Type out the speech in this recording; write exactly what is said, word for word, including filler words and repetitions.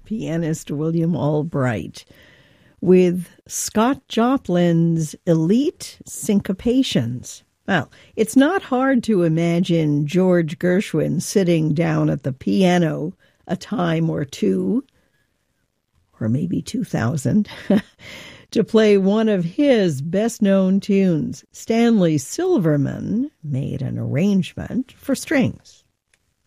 pianist William Albright with Scott Joplin's Elite Syncopations. Well, it's not hard to imagine George Gershwin sitting down at the piano a time or two, or maybe two thousand, to play one of his best-known tunes. Stanley Silverman made an arrangement for strings.